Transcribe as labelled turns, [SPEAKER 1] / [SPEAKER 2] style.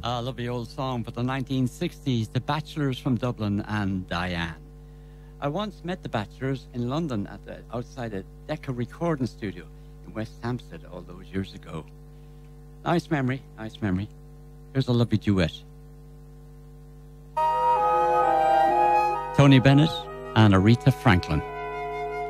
[SPEAKER 1] A lovely old song for the 1960s, The Bachelors from Dublin and Diane. I once met the Bachelors in London outside a Decca recording studio in West Hampstead all those years ago. Nice memory, nice memory. Here's a lovely duet. Tony Bennett and Aretha Franklin.